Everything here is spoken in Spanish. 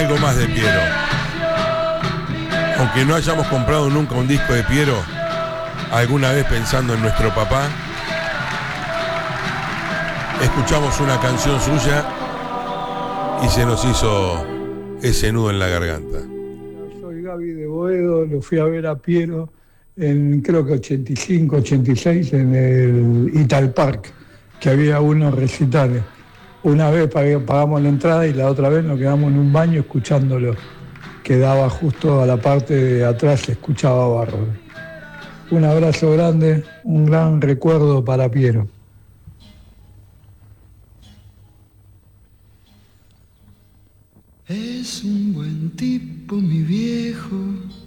algo más de Piero. Aunque no hayamos comprado nunca un disco de Piero, alguna vez pensando en nuestro papá, escuchamos una canción suya y se nos hizo ese nudo en la garganta. Soy Gaby de Boedo, lo fui a ver a Piero en creo que 85, 86 en el Ital Park, que había unos recitales. Una vez pagamos la entrada y la otra vez nos quedamos en un baño escuchándolo. Quedaba justo a la parte de atrás, se escuchaba bárbaro. Un abrazo grande, un gran recuerdo para Piero. Es un buen tipo, mi viejo.